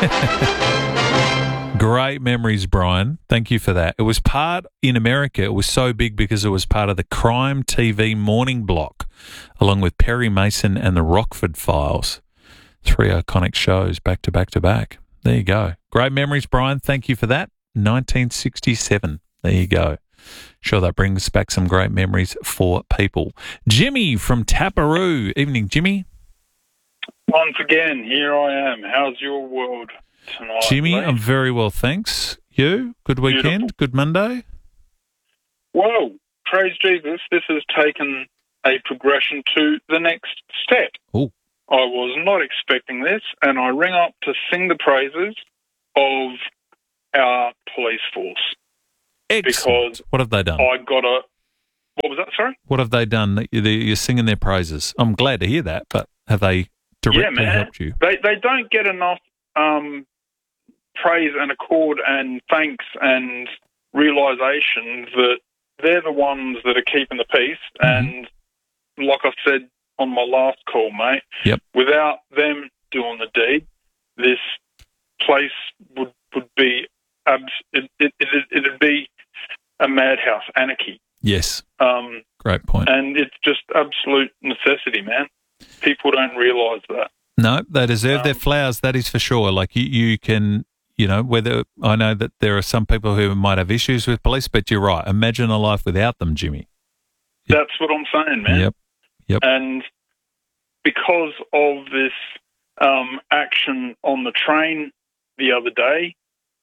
Great memories, Brian. Thank you for that. It was in America, it was so big because it was part of the Crime TV morning block, along with Perry Mason and the Rockford Files. 3 iconic shows back to back to back. There you go. Great memories, Brian. Thank you for that. 1967. There you go. Sure, that brings back some great memories for people. Jimmy from Taparoo. Evening, Jimmy. Once again, here I am. How's your world tonight, Jimmy, mate? I'm very well, thanks. You? Good weekend? Beautiful. Good Monday? Well, praise Jesus, this has taken a progression to the next step. Oh. I was not expecting this, and I ring up to sing the praises of our police force. Excellent. Because what have they done? what was that, sorry? What have they done that you're singing their praises? I'm glad to hear that, but have they directly helped you? They don't get enough praise and accord and thanks and realisation that they're the ones that are keeping the peace. And like I said on my last call, mate, without them doing the deed, this place would be it'd be a madhouse, anarchy. Yes. Great point. And it's just absolute necessity, man. People don't realise that. No, they deserve their flowers, that is for sure. Like you can, whether I know that there are some people who might have issues with police, but you're right. Imagine a life without them, Jimmy. That's what I'm saying, man. Yep. And because of this action on the train the other day,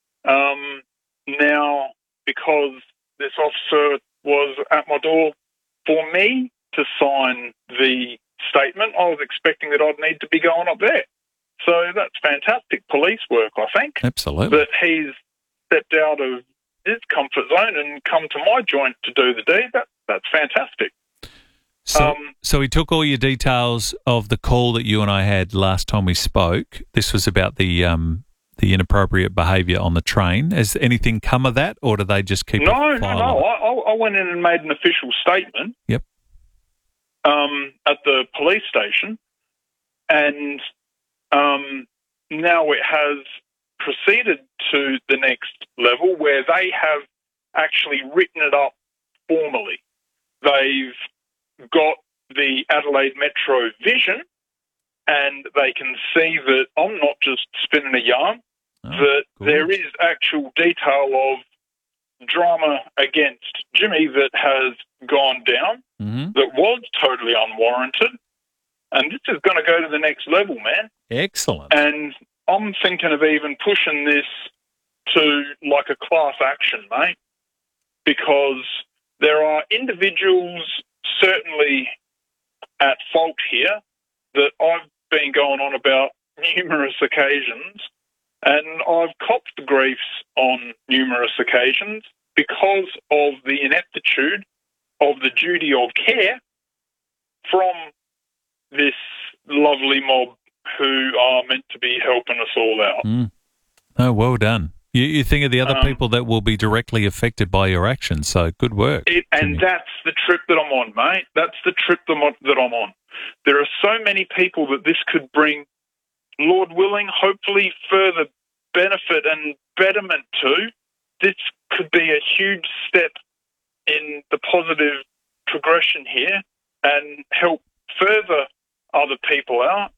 now because this officer was at my door for me to sign the statement, I was expecting that I'd need to be going up there. So that's fantastic police work, I think. Absolutely. That he's stepped out of his comfort zone and come to my joint to do the deed. That's fantastic. So he took all your details of the call that you and I had last time we spoke. This was about the inappropriate behaviour on the train. Has anything come of that, or do they just keep No. I I went in and made an official statement. Yep. At the police station, and now it has proceeded to the next level where they have actually written it up formally. They've got the Adelaide Metro vision, and they can see that I'm not just spinning a yarn, that there is actual detail of drama against Jimmy that has gone down, that was totally unwarranted, and this is going to go to the next level, man. Excellent. And I'm thinking of even pushing this to like a class action, mate, because there are individuals certainly at fault here that I've been going on about numerous occasions, and I've copped the griefs on numerous occasions because of the ineptitude of the duty of care from this lovely mob who are meant to be helping us all out. Oh, well done. You think of the other people that will be directly affected by your actions, so good work. And that's the trip that I'm on, mate. That's the trip that I'm on. There are so many people that this could bring, Lord willing, hopefully further benefit and betterment to. This could be a huge step in the positive progression here and help further other people out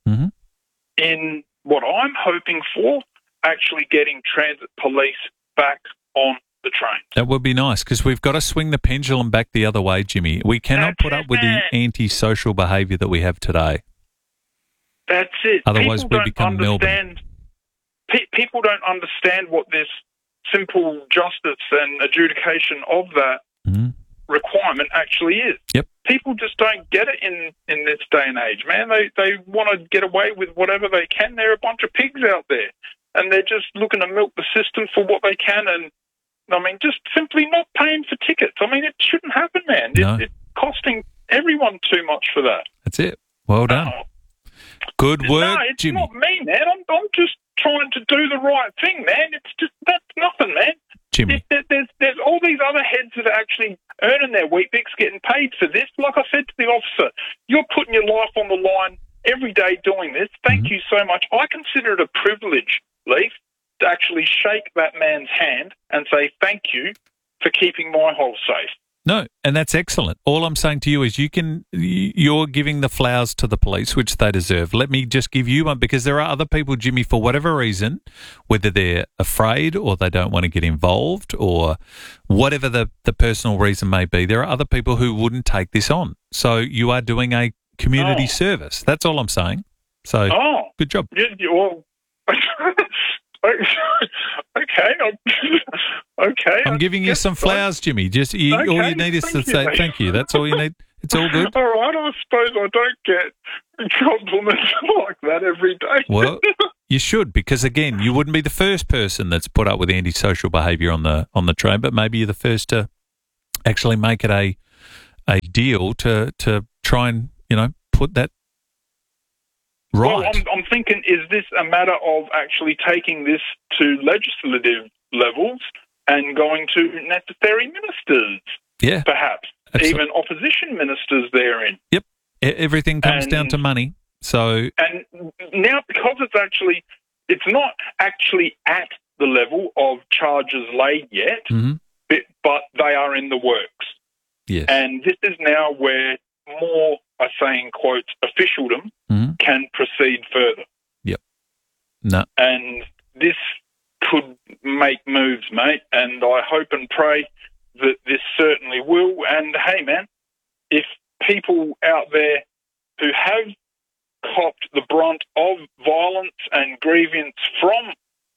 in what I'm hoping for, actually getting transit police back on the train. That would be nice, because we've got to swing the pendulum back the other way, Jimmy. We cannot put up with the anti-social behaviour that we have today. That's it. Otherwise, we become Melbourne. People don't understand what this simple justice and adjudication of that requirement actually is. Yep. People just don't get it in this day and age, man. They want to get away with whatever they can. There are a bunch of pigs out there, and they're just looking to milk the system for what they can, and just simply not paying for tickets. It shouldn't happen, man. No. It's costing everyone too much for that. That's it. Well done. Good work, no, it's Jimmy. not me, man. I'm just trying to do the right thing, man. That's nothing, man. Jimmy. There's all these other heads that are actually earning their Weet-Bix, getting paid for this. Like I said to the officer, you're putting your life on the line every day doing this. Thank you so much. I consider it a privilege, Leaf, to actually shake that man's hand and say thank you for keeping my hole safe. No, and that's excellent. All I'm saying to you is you're giving the flowers to the police, which they deserve. Let me just give you one, because there are other people, Jimmy, for whatever reason, whether they're afraid or they don't want to get involved or whatever the personal reason may be, there are other people who wouldn't take this on. So you are doing a community service. That's all I'm saying. So good job. Well, okay. Okay. I'm giving you some flowers, Jimmy. Just all you need is to say thank you. That's all you need. It's all good. All right. I suppose I don't get compliments like that every day. Well, you should, because again, you wouldn't be the first person that's put up with antisocial behaviour on the train, but maybe you're the first to actually make it a deal to try and put that right. Well, I'm thinking, is this a matter of actually taking this to legislative levels and going to necessary ministers? Yeah. Perhaps. Even opposition ministers therein. Yep. Everything comes down to money. So. And now, because it's not actually at the level of charges laid yet, but they are in the works. Yes. And this is now where more, I say in quotes, officialdom can proceed further. Yep. No. And this could make moves, mate, and I hope and pray that this certainly will. And, hey, man, if people out there who have copped the brunt of violence and grievance from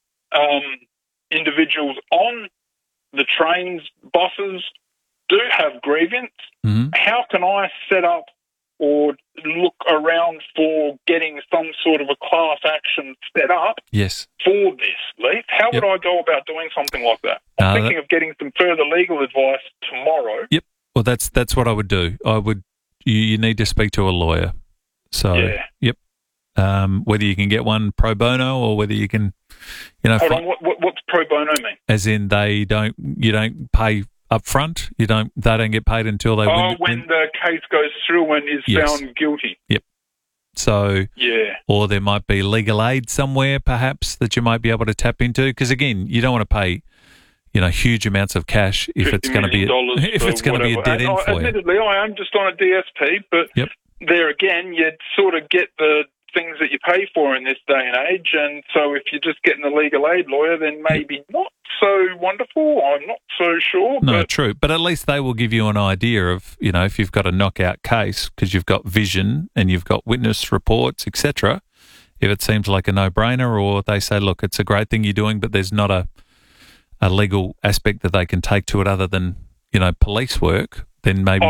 individuals on the trains, buses, do have grievance, how can I set up or look around for getting some sort of a class action set up for this, Leaf? How would I go about doing something like that? I'm thinking of getting some further legal advice tomorrow. Yep. Well, that's what I would do. You need to speak to a lawyer. So, yep. Whether you can get one pro bono or whether you can, Hold on, what's pro bono mean? As in you don't pay up front. They don't get paid until they win. When the case goes through and is found guilty. Yep. So, or there might be legal aid somewhere, perhaps, that you might be able to tap into. Because again, you don't want to pay, huge amounts of cash if it's going to be a dead end for you. Admittedly, I am just on a DSP, but there again, you'd sort of get the things that you pay for in this day and age, and so if you're just getting a legal aid lawyer, then maybe not so wonderful. I'm not so sure. No, true. But at least they will give you an idea of, if you've got a knockout case because you've got vision and you've got witness reports, etc. If it seems like a no-brainer, or they say, look, it's a great thing you're doing, but there's not a legal aspect that they can take to it other than, police work, then maybe...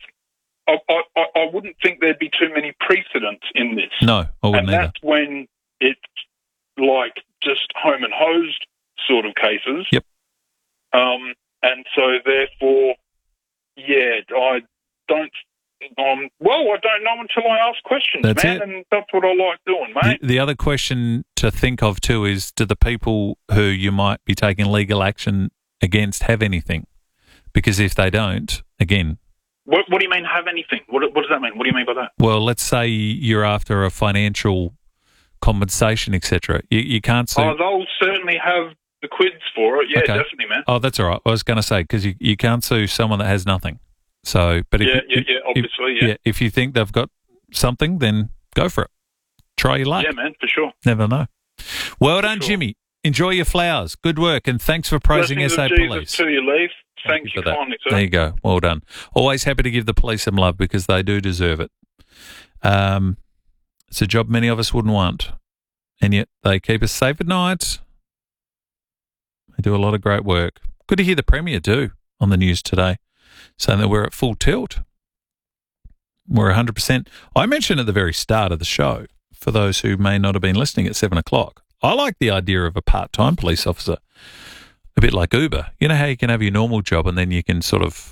I wouldn't think there'd be too many precedents in this. No, I wouldn't either. And that's when it's like just home and hosed sort of cases. Yep. And so therefore, I don't know until I ask questions, that's man, it. and that's what I like doing, mate. The other question to think of too is, do the people who you might be taking legal action against have anything? Because if they don't, again... What do you mean, have anything? What does that mean? What do you mean by that? Well, let's say you're after a financial compensation, etc. You can't sue... they'll certainly have the quids for it. Yeah, definitely, man. Oh, that's all right. I was going to say, because you can't sue someone that has nothing. So, but obviously. If you think they've got something, then go for it. Try your luck. Yeah, man, for sure. Never know. Well done, Jimmy. Enjoy your flowers. Good work, and thanks for praising SA Police. To you, Leaf. Thank you kindly, sir. There you go. Well done. Always happy to give the police some love because they do deserve it. It's a job many of us wouldn't want, and yet they keep us safe at night. They do a lot of great work. Good to hear the Premier too on the news today, saying that we're at full tilt. We're 100%. I mentioned at the very start of the show, for those who may not have been listening at 7 o'clock, I like the idea of a part-time police officer. A bit like Uber. You know how you can have your normal job and then you can sort of,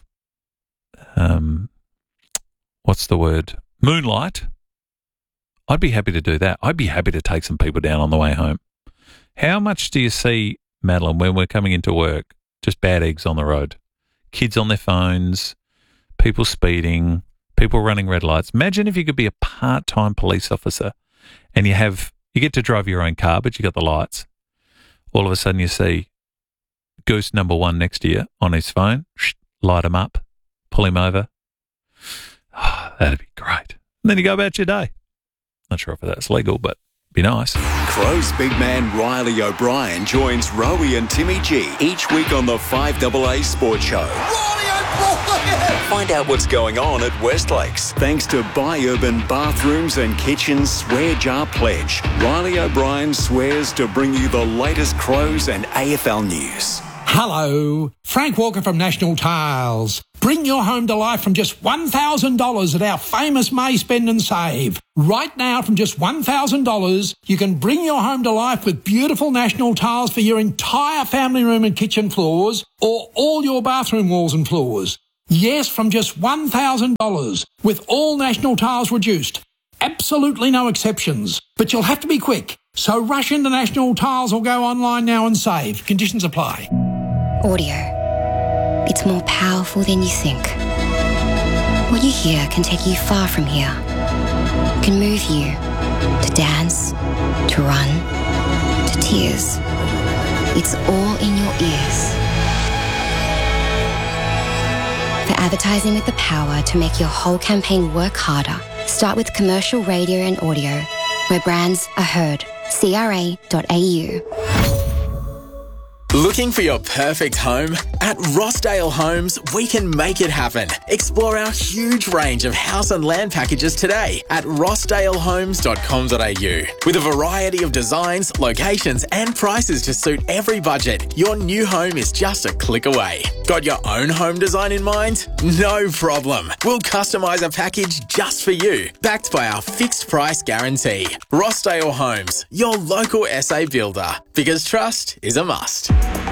moonlight? I'd be happy to do that. I'd be happy to take some people down on the way home. How much do you see, Madeline, when we're coming into work, just bad eggs on the road? Kids on their phones, people speeding, people running red lights. Imagine if you could be a part-time police officer and you get to drive your own car, but you got the lights. All of a sudden you see Goose number 1 next to you on his phone, light him up, pull him over. Oh, that'd be great. And then you go about your day. Not sure if that's legal, but be nice. Crow's big man Riley O'Brien joins Rowie and Timmy G each week on the 5AA Sports Show. Riley O'Brien! Find out what's going on at Westlakes. Thanks to Buy Urban Bathrooms and Kitchens Swear Jar Pledge. Riley O'Brien swears to bring you the latest Crows and AFL news. Hello, Frank Walker from National Tiles. Bring your home to life from just $1,000 at our famous May Spend and Save. Right now, from just $1,000, you can bring your home to life with beautiful National Tiles for your entire family room and kitchen floors, or all your bathroom walls and floors. Yes, from just $1,000, with all National Tiles reduced. Absolutely no exceptions. But you'll have to be quick. So rush into National Tiles or go online now and save. Conditions apply. Audio. It's more powerful than you think. What you hear can take you far from here. It can move you to dance, to run, to tears. It's all in your ears. For advertising with the power to make your whole campaign work harder, start with commercial radio and audio, where brands are heard. CRA.au. Looking for your perfect home? At Rossdale Homes, we can make it happen. Explore our huge range of house and land packages today at rossdalehomes.com.au. With a variety of designs, locations and prices to suit every budget, your new home is just a click away. Got your own home design in mind? No problem. We'll customise a package just for you, backed by our fixed price guarantee. Rossdale Homes, your local SA builder, because trust is a must.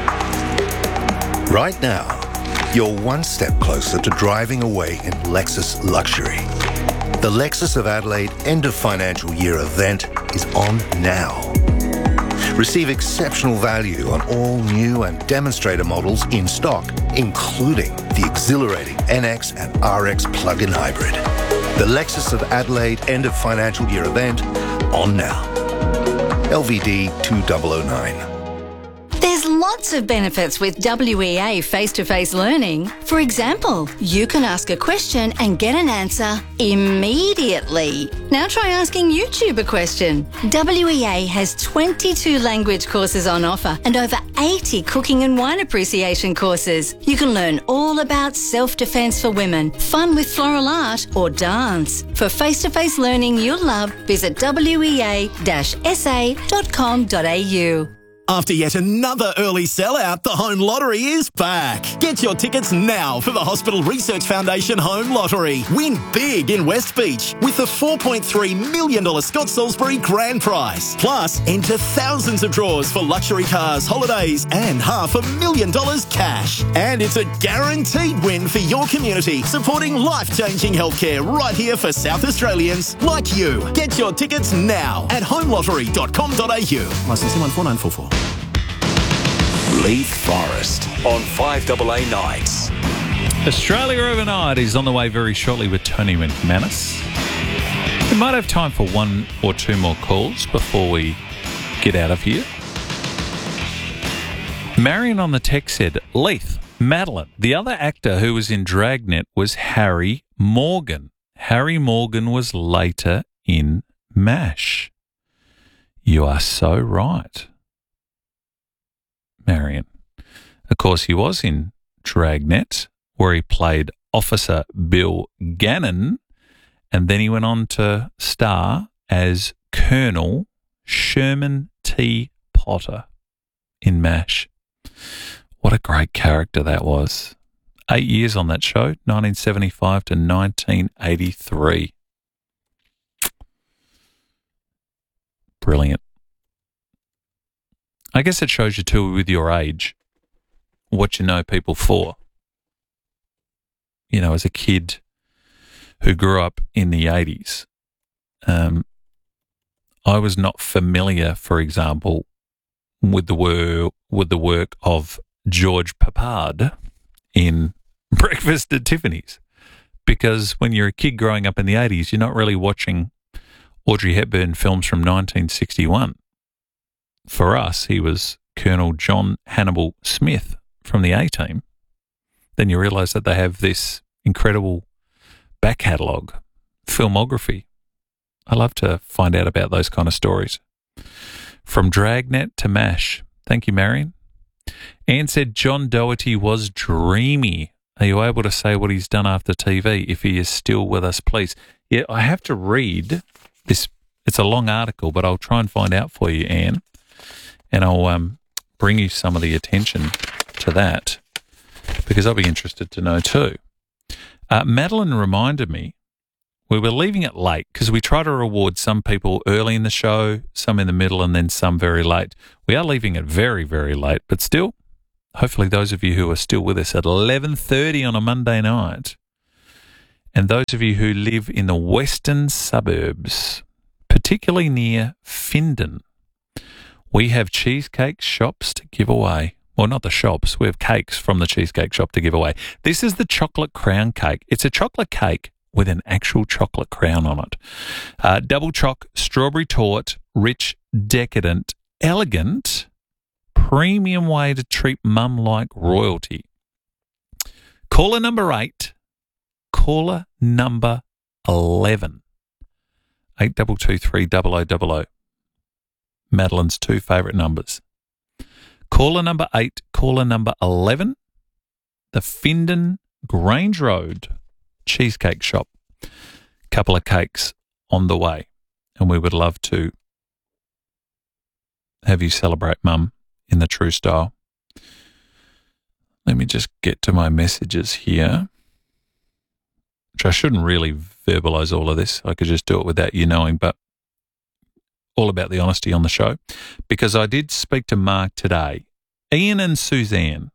Right now, you're one step closer to driving away in Lexus luxury. The Lexus of Adelaide end of financial year event is on now. Receive exceptional value on all new and demonstrator models in stock, including the exhilarating NX and RX plug-in hybrid. The Lexus of Adelaide end of financial year event on now. LVD 2009. There's lots of benefits with WEA face-to-face learning. For example, you can ask a question and get an answer immediately. Now try asking YouTube a question. WEA has 22 language courses on offer and over 80 cooking and wine appreciation courses. You can learn all about self-defense for women, fun with floral art or dance. For face-to-face learning you'll love, visit wea-sa.com.au. After yet another early sellout, the Home Lottery is back. Get your tickets now for the Hospital Research Foundation Home Lottery. Win big in West Beach with the $4.3 million Scott Salisbury grand prize. Plus, enter thousands of draws for luxury cars, holidays and $500,000 cash. And it's a guaranteed win for your community, supporting life-changing healthcare right here for South Australians like you. Get your tickets now at homelottery.com.au. Licence 14944. Leith Forest on 5AA Nights. Australia Overnight is on the way very shortly with Tony McManus. We might have time for one or two more calls before we get out of here. Marion on the text said, Leith, Madeline, the other actor who was in Dragnet was Harry Morgan. Harry Morgan was later in MASH. You are so right, Marion. Of course, he was in Dragnet, where he played Officer Bill Gannon, and then he went on to star as Colonel Sherman T. Potter in MASH. What a great character that was. 8 years on that show, 1975 to 1983. Brilliant. I guess it shows you too, with your age, what you know people for. You know, as a kid who grew up in the 80s, I was not familiar, for example, with the work of George Papard in Breakfast at Tiffany's. because when you're a kid growing up in the 80s, you're not really watching Audrey Hepburn films from 1961. For us, he was Colonel John Hannibal Smith from the A-Team. Then you realise that they have this incredible back catalogue, filmography. I love to find out about those kind of stories. From Dragnet to MASH. Thank you, Marion. Anne said John Doherty was dreamy. Are you able to say what he's done after TV if he is still with us, please? Yeah, I have to read this. It's a long article, but I'll try and find out for you, Anne. And I'll bring you some of the attention to that because I'll be interested to know too. Madeline reminded me we were leaving it late because we try to reward some people early in the show, some in the middle, and then some very late. We are leaving it very, very late, but still, hopefully those of you who are still with us at 11:30 on a Monday night, and those of you who live in the western suburbs, particularly near Findon, we have cheesecake shops to give away. Well, not the shops. We have cakes from the cheesecake shop to give away. This is the chocolate crown cake. It's a chocolate cake with an actual chocolate crown on it. Double choc, strawberry torte, rich, decadent, elegant, premium way to treat mum like royalty. Caller number 8, caller number 11. 8223 Madeline's 2 favourite numbers. Caller number 8, caller number 11, the Findon Grange Road Cheesecake Shop. Couple of cakes on the way, and we would love to have you celebrate Mum in the true style. Let me just get to my messages here, which I shouldn't really verbalise all of this. I could just do it without you knowing, but all about the honesty on the show, because I did speak to Mark today. Ian and Suzanne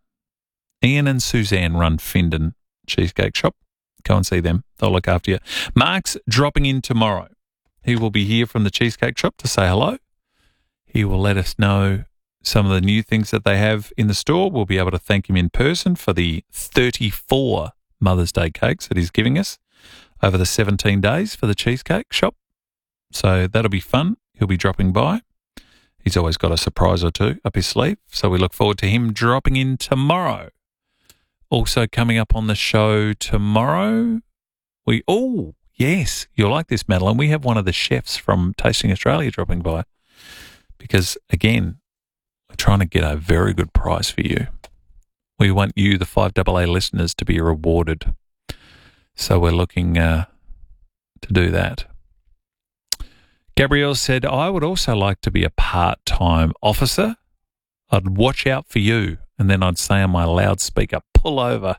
run Findon Cheesecake Shop. Go and see them. They'll look after you. Mark's dropping in tomorrow. He will be here from the Cheesecake Shop to say hello. He will let us know some of the new things that they have in the store. We'll be able to thank him in person for the 34 Mother's Day cakes that he's giving us over the 17 days for the Cheesecake Shop. So that'll be fun. He'll be dropping by. He's always got a surprise or two up his sleeve. So we look forward to him dropping in tomorrow. Also coming up on the show tomorrow, yes, you'll like this, Madeline. We have one of the chefs from Tasting Australia dropping by because, again, we're trying to get a very good price for you. We want you, the 5AA listeners, to be rewarded. So we're looking to do that. Gabrielle said, I would also like to be a part-time officer. I'd watch out for you. And then I'd say on my loudspeaker, pull over.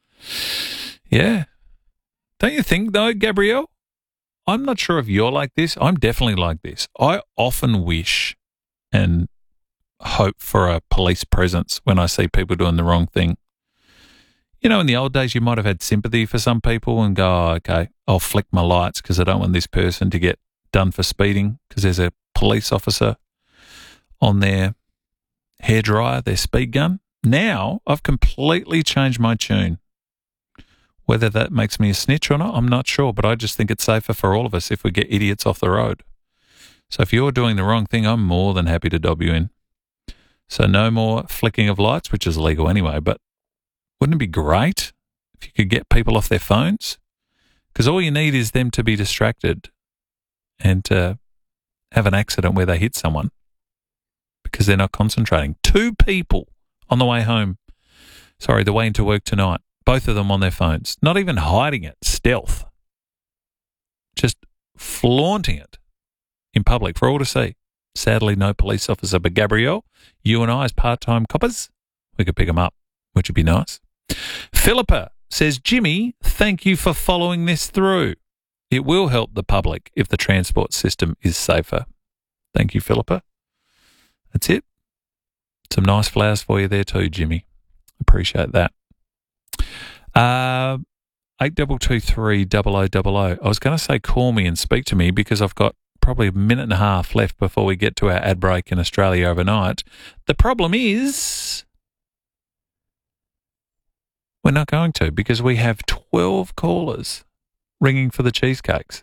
Yeah. Don't you think, though, Gabrielle? I'm not sure if you're like this. I'm definitely like this. I often wish and hope for a police presence when I see people doing the wrong thing. You know, in the old days, you might have had sympathy for some people and go, oh, okay, I'll flick my lights because I don't want this person to get done for speeding because there's a police officer on their hairdryer, their speed gun. Now I've completely changed my tune. Whether that makes me a snitch or not, I'm not sure, but I just think it's safer for all of us if we get idiots off the road. So if you're doing the wrong thing, I'm more than happy to dob you in. So no more flicking of lights, which is illegal anyway, but wouldn't it be great if you could get people off their phones? Because all you need is them to be distracted and to have an accident where they hit someone because they're not concentrating. 2 people on the way home, the way into work tonight, both of them on their phones, not even hiding it, stealth, just flaunting it in public for all to see. Sadly, no police officer, but Gabrielle, you and I as part-time coppers, we could pick them up, which would be nice. Philippa says, Jimmy, thank you for following this through. It will help the public if the transport system is safer. Thank you, Philippa. That's it. Some nice flowers for you there too, Jimmy. Appreciate that. 8223 I was going to say call me and speak to me because I've got probably a minute and a half left before we get to our ad break in Australia overnight. The problem is We're not going to, because we have 12 callers ringing for the cheesecakes.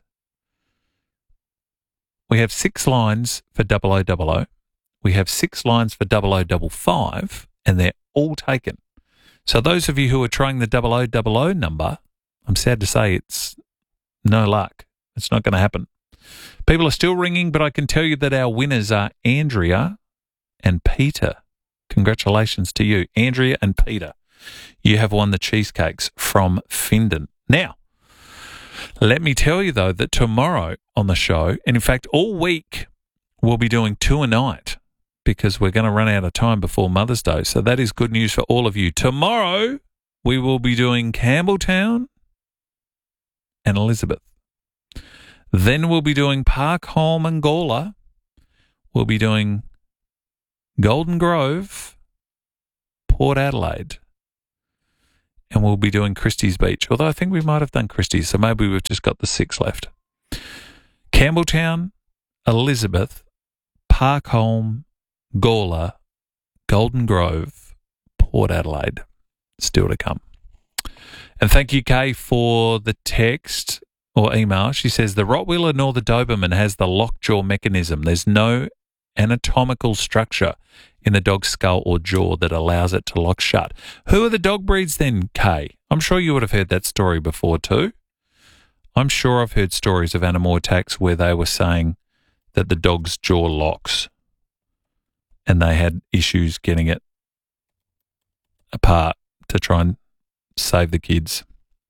We have 6 lines for 0000. We have 6 lines for 0055, and they're all taken. So those of you who are trying the 0000 number, I'm sad to say it's no luck. It's not going to happen. People are still ringing, but I can tell you that our winners are Andrea and Peter. Congratulations to you, Andrea and Peter. You have won the cheesecakes from Findon. Now, let me tell you, though, that tomorrow on the show, and in fact all week, we'll be doing 2 a night because we're going to run out of time before Mother's Day. So that is good news for all of you. Tomorrow, we will be doing Campbelltown and Elizabeth. Then we'll be doing Parkholme and Gawler. We'll be doing Golden Grove, Port Adelaide, and we'll be doing Christie's Beach, although I think we might have done Christie's, so maybe we've just got the 6 left. Campbelltown, Elizabeth, Parkholme, Gawler, Golden Grove, Port Adelaide, still to come. And thank you, Kay, for the text or email. She says, the Rottweiler nor the Doberman has the lockjaw mechanism. There's no anatomical structure in the dog's skull or jaw that allows it to lock shut. Who are the dog breeds then, Kay? I'm sure you would have heard that story before too. I'm sure I've heard stories of animal attacks where they were saying that the dog's jaw locks and they had issues getting it apart to try and save the kids.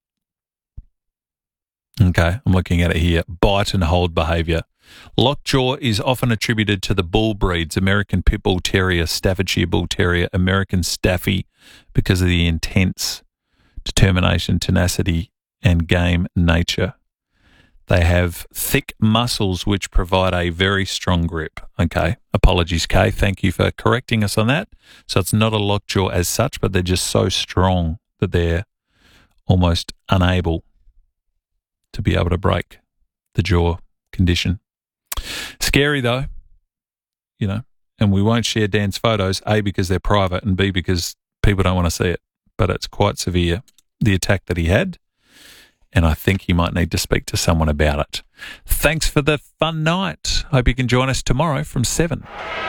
Okay, I'm looking at it here. Bite and hold behaviour. Lockjaw is often attributed to the bull breeds, American Pit Bull Terrier, Staffordshire Bull Terrier, American Staffy, because of the intense determination, tenacity, and game nature. They have thick muscles which provide a very strong grip. Okay, apologies, Kay. Thank you for correcting us on that. So it's not a lockjaw as such, but they're just so strong that they're almost unable to be able to break the jaw condition. Scary though, you know, and we won't share Dan's photos, A, because they're private, and B, because people don't want to see it. But it's quite severe, the attack that he had, and I think he might need to speak to someone about it. Thanks for the fun night. Hope you can join us tomorrow from 7.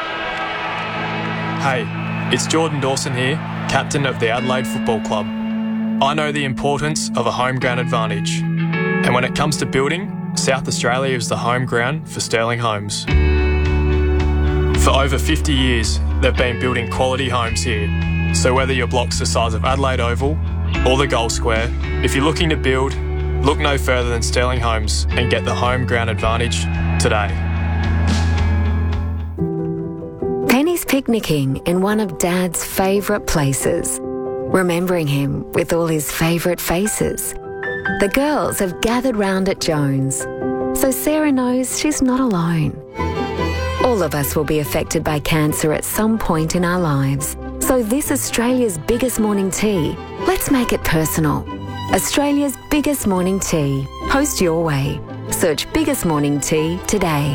Hey, it's Jordan Dawson here, captain of the Adelaide Football Club. I know the importance of a home ground advantage. And when it comes to building, South Australia is the home ground for Sterling Homes. For over 50 years, they've been building quality homes here. So whether your block's the size of Adelaide Oval or the Gold Square, if you're looking to build, look no further than Sterling Homes and get the home ground advantage today. Penny's picnicking in one of Dad's favourite places, remembering him with all his favourite faces. The girls have gathered round at Jones, so Sarah knows she's not alone. All of us will be affected by cancer at some point in our lives. So this Australia's biggest morning tea, let's make it personal. Australia's biggest morning tea. Post your way. Search Biggest Morning Tea today.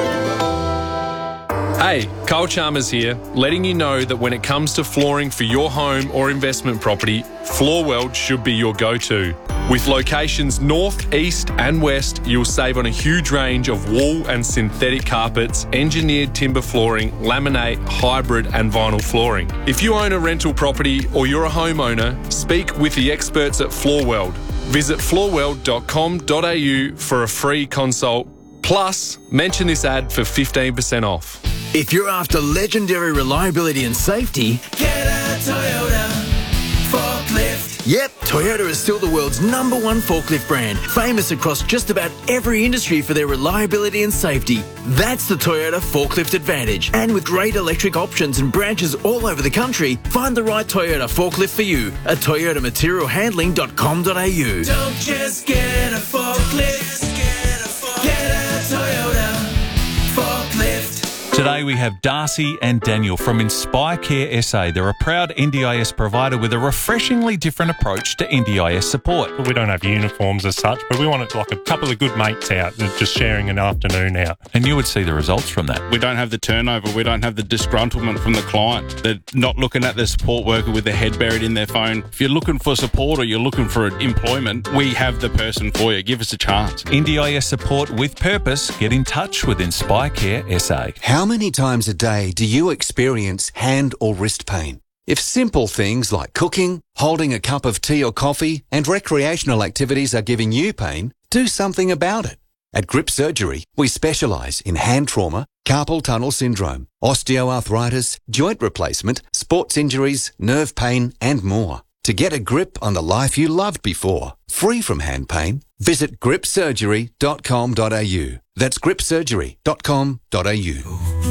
Hey, Cole Chalmers here, letting you know that when it comes to flooring for your home or investment property, Floorworld should be your go-to. With locations north, east and west, you'll save on a huge range of wool and synthetic carpets, engineered timber flooring, laminate, hybrid and vinyl flooring. If you own a rental property or you're a homeowner, speak with the experts at Floorworld. Visit floorworld.com.au for a free consult. Plus, mention this ad for 15% off. If you're after legendary reliability and safety, get a Toyota forklift. Yep, Toyota is still the world's #1 forklift brand, famous across just about every industry for their reliability and safety. That's the Toyota Forklift Advantage. And with great electric options and branches all over the country, find the right Toyota forklift for you at toyotamaterialhandling.com.au. Don't just get a forklift, get a Toyota forklift. Today we have Darcy and Daniel from Inspire Care SA. They're a proud NDIS provider with a refreshingly different approach to NDIS support. We don't have uniforms as such, but we want it like a couple of good mates out and just sharing an afternoon out. And you would see the results from that. We don't have the turnover. We don't have the disgruntlement from the client. They're not looking at the support worker with their head buried in their phone. If you're looking for support or you're looking for employment, we have the person for you. Give us a chance. NDIS support with purpose. Get in touch with Inspire Care SA. How many times a day do you experience hand or wrist pain? If simple things like cooking, holding a cup of tea or coffee, and recreational activities are giving you pain, do something about it. At Grip Surgery, we specialise in hand trauma, carpal tunnel syndrome, osteoarthritis, joint replacement, sports injuries, nerve pain, and more. To get a grip on the life you loved before, free from hand pain, visit gripsurgery.com.au. That's gripsurgery.com.au.